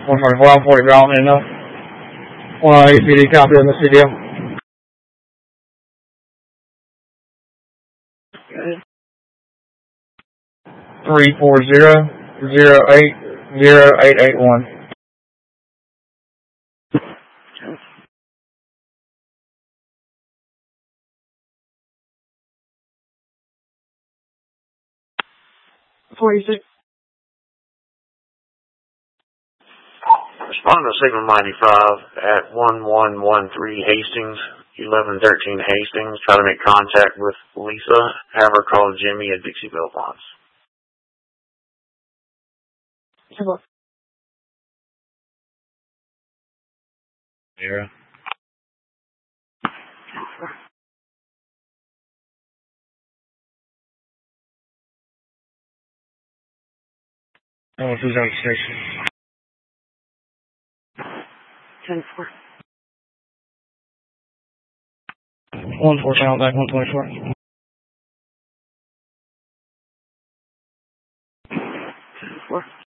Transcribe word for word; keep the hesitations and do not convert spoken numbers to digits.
one forty-four, I'm forty ground in enough. one oh eight P D copy on the C D M. three four zero, zero eight, zero eight eight one. forty-six. Respond to Signal ninety-five at one one one three Hastings, eleven thirteen Hastings. Try to make contact with Lisa. Have her call Jimmy at Dixie Bellefonte. Hello. Yeah. Oh, who's on the station? ten four. one four, channel back, one twenty-four. ten four.